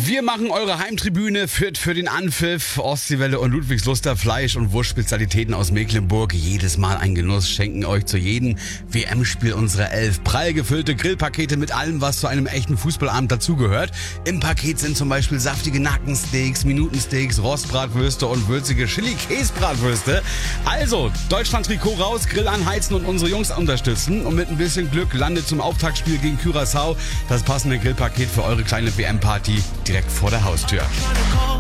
Wir machen eure Heimtribüne fit für den Anpfiff. Ostseewelle und Ludwigsluster, Fleisch- und Wurstspezialitäten aus Mecklenburg. Jedes Mal ein Genuss, schenken euch zu jedem WM-Spiel unsere 11 prall gefüllte Grillpakete mit allem, was zu einem echten Fußballabend dazugehört. Im Paket sind zum Beispiel saftige Nackensteaks, Minutensteaks, Rostbratwürste und würzige Chili-Käsebratwürste. Also, Deutschland-Trikot raus, Grill anheizen und unsere Jungs unterstützen. Und mit ein bisschen Glück landet zum Auftaktspiel gegen Curaçao das passende Grillpaket für eure kleine WM-Party direkt vor der Haustür.